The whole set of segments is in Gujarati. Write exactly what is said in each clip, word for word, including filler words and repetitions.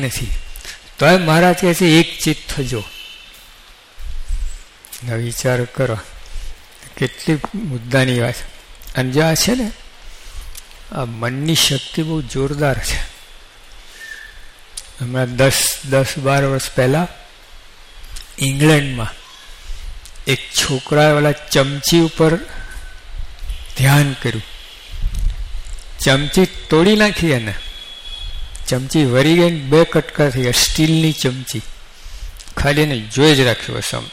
નથી. તો એ મહારાજ કહે છે એક ચિત્ત થજો. વિચાર કરો કેટલી મુદ્દાની વાત. અને જે આ છે ને આ મનની શક્તિ બહુ જોરદાર છે. હમણાં દસ દસ બાર વર્ષ પહેલા ઇંગ્લેન્ડમાં એક છોકરાએ ઓલા ચમચી ઉપર ધ્યાન કર્યું. ચમચી તોડી નાખી એને, ચમચી વરી ગઈ, બે કટકા થઈ ગયા. સ્ટીલની ચમચી ખાલી એને જોઈ જ રાખ્યો હશે.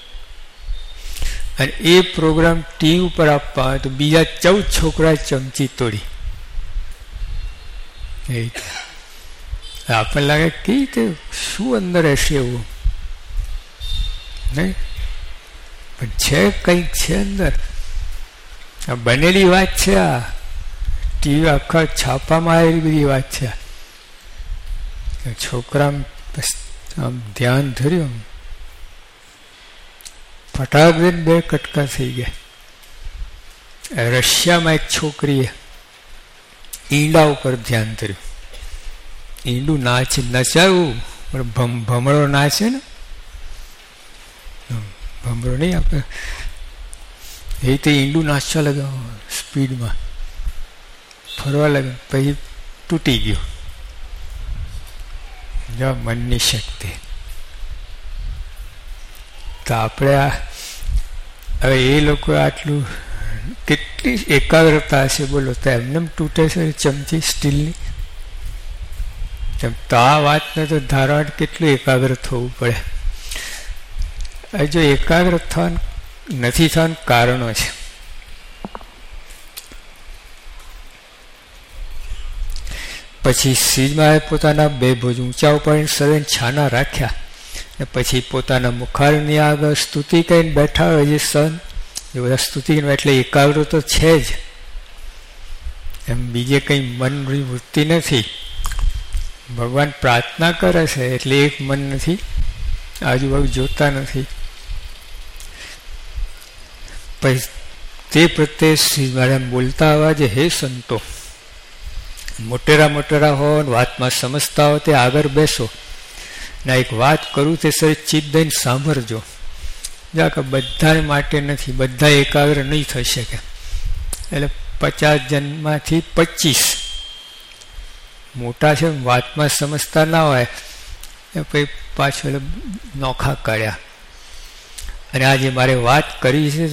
અને એ પ્રોગ્રામ ટીવી ઉપર આપવા આવે તો બીજા ચૌદ છોકરાએ ચમચી તોડી. આપણને લાગે કે રીતે શું અંદર હશે એવું નહીં, પણ છે કંઈક છે અંદર. આ બનેલી વાત છે. આ ટીવી આખા છાપામાં આવેલી બધી વાત છે. છોકરા આમ ધ્યાન ધર્યું, ફટાક દઈને બે કટકા થઈ ગયા. રશિયામાં એક છોકરીએ ઈંડા ઉપર ધ્યાન ધર્યું. ઈંડું નાચે નચાવું ભમરો નાચે ને, ભમરો નહીં આપણે એ રીતે ઈંડું નાચવા લાગે સ્પીડમાં, ફરવા લાગે, પછી તૂટી ગયું. જો મનની શક્તિ. તો આપણે આ હવે એ લોકો આટલું કેટલી એકાગ્રતા હશે બોલો, તો એમને તૂટે છે ચમચી સ્ટીલની. તો આ વાતને તો ધારવા કેટલું એકાગ્ર થવું પડે. જો એકાગ્ર થવાનું નથી થવાનું કારણો છે. પછી શ્રીજીએ પોતાના બે ભુજ ઊંચા ઉપાડીને સર્વે છાના રાખ્યા, ને પછી પોતાના મુખારની આગળ સ્તુતિ કરીને બેઠા હોય જે સંત, એ બધા સ્તુતિ એટલે એકાગ્ર તો છે જ. એમ બીજે કંઈ મનની વૃત્તિ નથી. ભગવાન પ્રાર્થના કરે છે એટલે એક મન નથી, આજુબાજુ જોતા નથી. પછી તે પ્રત્યે શ્રી મહારાજ બોલતા અવાજે, હે સંતો, મોટેરા મોટેરા હો, વાતમાં સમજતા હો તે આગળ બેસો, ને એક વાત કરું તે સર ચિત્ત દઈને સાંભળજો. જા કે બધા માટે નથી, બધા એકાગ્ર નહીં થઈ શકે. એટલે પચાસ જન્મમાંથી પચીસ મોટા છે, વાતમાં સમજતા ના હોય એ પછી પાછળ નોખા કાઢ્યા. અને આજે મારે વાત કરી છે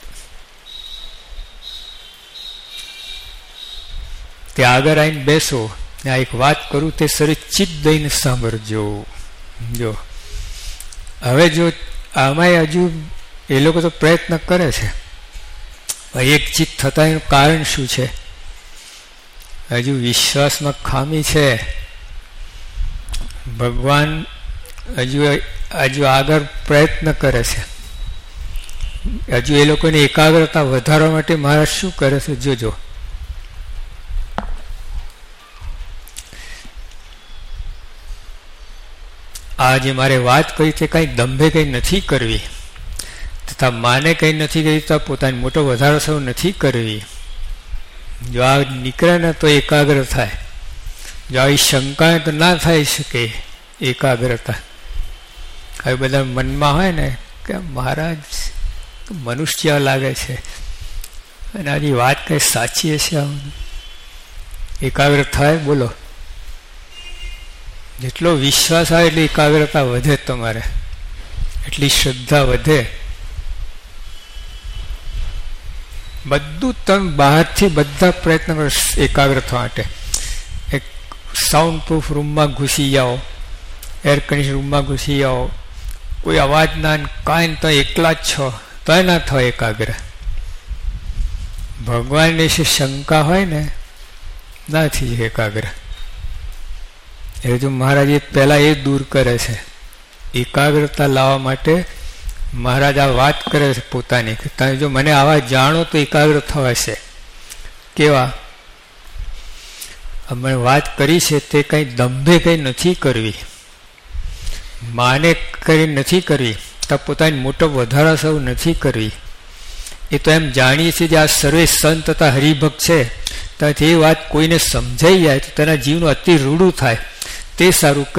તે આગળ આવીને બેસો, આ એક વાત કરું તે સર ચિત્ત દઈને સાંભળજો. જો હવે જો આમાં હજુ એ લોકો તો પ્રયત્ન કરે છે, એક ચિત્ત થતા એનું કારણ શું છે? હજુ વિશ્વાસમાં ખામી છે. ભગવાન હજુ હજુ આગળ પ્રયત્ન કરે છે. હજુ એ લોકોની એકાગ્રતા વધારવા માટે મહારાજ શું કરે છે જોજો. આ જે મારે વાત કરી તે કંઈ દંભે કંઈ નથી કરવી, તથા માને કંઈ નથી કરી, તો પોતાની મોટો વધારો સૌ નથી કરવી. જો આ નીકળે ને તો એકાગ્ર થાય. જો આવી શંકા તો ના થઈ શકે એકાગ્રતા. હવે બધા મનમાં હોય ને કે મહારાજ મનુષ્ય લાગે છે અને આની વાત કંઈ સાચી હશે, એકાગ્ર થાય. બોલો, જેટલો વિશ્વાસ આવે એટલી એકાગ્રતા વધે તમારે, એટલી શ્રદ્ધા વધે. બધું તમે બહારથી બધા પ્રયત્ન કરો એકાગ્ર થવા માટે. એક સાઉન્ડ પ્રૂફ રૂમમાં ઘૂસી જાઓ, એર કન્ડિશન રૂમમાં ઘૂસી જાઓ, કોઈ અવાજ ના, કાંઈ તો એકલા જ છો તો ના થાવ એકાગ્ર. ભગવાનની શંકા હોય ને ના થઈ એકાગ્ર. એ જો મહારાજ એ પહેલાં એ દૂર કરે છે. એકાગ્રતા લાવવા માટે મહારાજ આ વાત કરે છે પોતાની, કે તમે જો મને આવા જાણો તો એકાગ્ર થવાશે. કેવા અમે વાત કરી છે તે કંઈ દંભે કંઈ નથી કરવી, માને કરી નથી કરવી, તો પોતાની મોટો વધારા સૌ નથી કરવી. એ તો એમ જાણીએ છીએ કે આ સર્વે સંત તથા હરિભક્ત છે, તો એ વાત કોઈને સમજાઈ જાય તો તેના જીવનું અતિ રૂડું થાય તે સારું.